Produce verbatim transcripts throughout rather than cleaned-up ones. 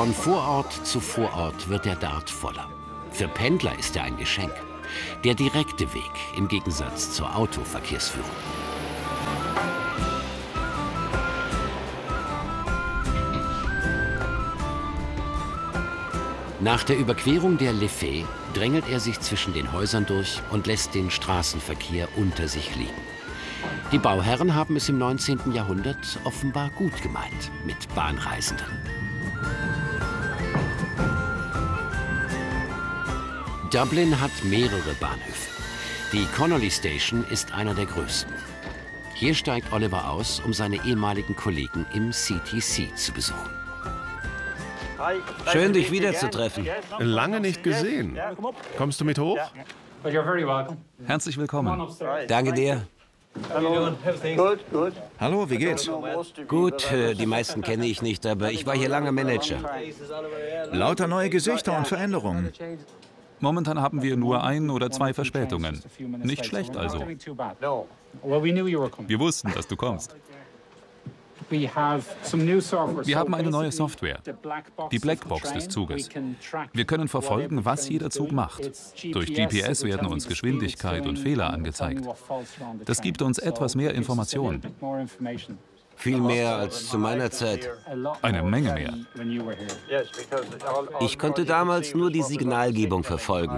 Von Vorort zu Vorort wird der Dart voller. Für Pendler ist er ein Geschenk. Der direkte Weg im Gegensatz zur Autoverkehrsführung. Nach der Überquerung der Liffey drängelt er sich zwischen den Häusern durch und lässt den Straßenverkehr unter sich liegen. Die Bauherren haben es im neunzehnten Jahrhundert offenbar gut gemeint mit Bahnreisenden. Dublin hat mehrere Bahnhöfe. Die Connolly Station ist einer der größten. Hier steigt Oliver aus, um seine ehemaligen Kollegen im C T C zu besuchen. Schön, dich wiederzutreffen. Lange nicht gesehen. Kommst du mit hoch? Herzlich willkommen. Danke dir. Hallo, wie geht's? Gut, äh, die meisten kenne ich nicht, aber ich war hier lange Manager. Lauter neue Gesichter und Veränderungen. Momentan haben wir nur ein oder zwei Verspätungen. Nicht schlecht also. Wir wussten, dass du kommst. Wir haben eine neue Software, die Blackbox des Zuges. Wir können verfolgen, was jeder Zug macht. Durch G P S werden uns Geschwindigkeit und Fehler angezeigt. Das gibt uns etwas mehr Informationen. Viel mehr als zu meiner Zeit. Eine Menge mehr. Ich konnte damals nur die Signalgebung verfolgen.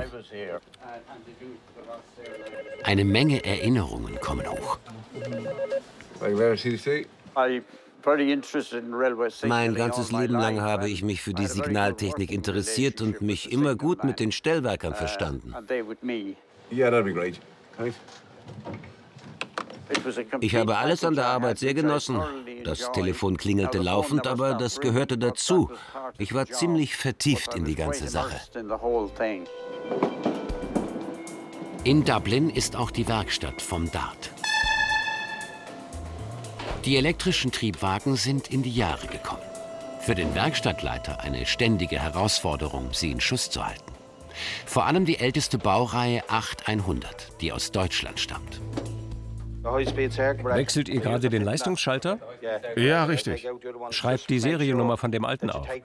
Eine Menge Erinnerungen kommen hoch. Mein ganzes Leben lang habe ich mich für die Signaltechnik interessiert und mich immer gut mit den Stellwerkern verstanden. Ich habe alles an der Arbeit sehr genossen. Das Telefon klingelte laufend, aber das gehörte dazu. Ich war ziemlich vertieft in die ganze Sache. In Dublin ist auch die Werkstatt vom Dart. Die elektrischen Triebwagen sind in die Jahre gekommen. Für den Werkstattleiter eine ständige Herausforderung, sie in Schuss zu halten. Vor allem die älteste Baureihe acht hundert, die aus Deutschland stammt. Wechselt ihr gerade den Leistungsschalter? Ja, richtig. Schreibt die Seriennummer von dem alten auf.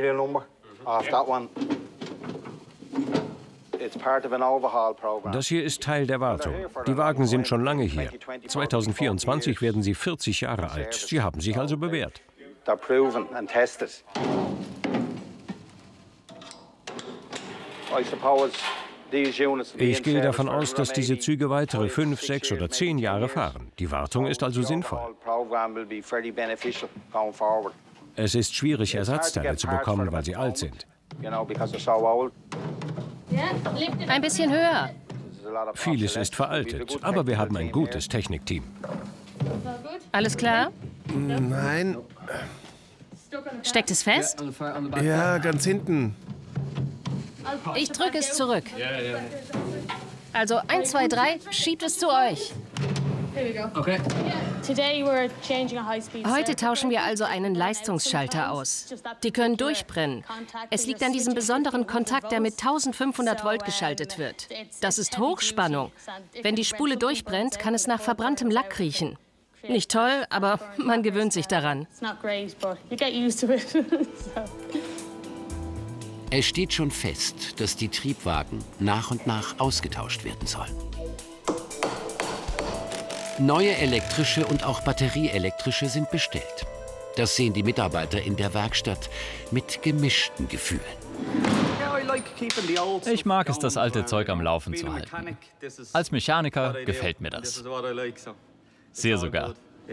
Das hier ist Teil der Wartung. Die Wagen sind schon lange hier. zweitausendvierundzwanzig werden sie vierzig Jahre alt. Sie haben sich also bewährt. Ich gehe davon aus, dass diese Züge weitere fünf, sechs oder zehn Jahre fahren. Die Wartung ist also sinnvoll. Es ist schwierig, Ersatzteile zu bekommen, weil sie alt sind. Ein bisschen höher. Vieles ist veraltet, aber wir haben ein gutes Technikteam. Alles klar? Nein. Steckt es fest? Ja, ganz hinten. Ich drücke es zurück. Also eins, zwei, drei, schiebt es zu euch. Heute tauschen wir also einen Leistungsschalter aus. Die können durchbrennen. Es liegt an diesem besonderen Kontakt, der mit eintausendfünfhundert Volt geschaltet wird. Das ist Hochspannung. Wenn die Spule durchbrennt, kann es nach verbranntem Lack riechen. Nicht toll, aber man gewöhnt sich daran. Es steht schon fest, dass die Triebwagen nach und nach ausgetauscht werden sollen. Neue elektrische und auch batterieelektrische sind bestellt. Das sehen die Mitarbeiter in der Werkstatt mit gemischten Gefühlen. Ich mag es, das alte Zeug am Laufen zu halten. Als Mechaniker gefällt mir das. Sehr sogar.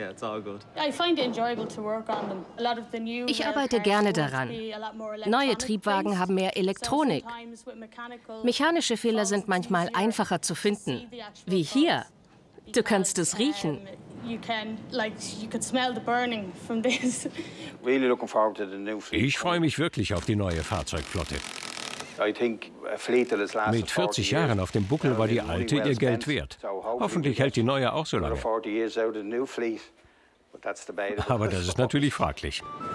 Ich arbeite gerne daran. Neue Triebwagen haben mehr Elektronik. Mechanische Fehler sind manchmal einfacher zu finden. Wie hier. Du kannst es riechen. Ich freue mich wirklich auf die neue Fahrzeugflotte. Mit vierzig Jahren auf dem Buckel war die alte ihr Geld wert. Hoffentlich hält die neue auch so lange. Aber das ist natürlich fraglich.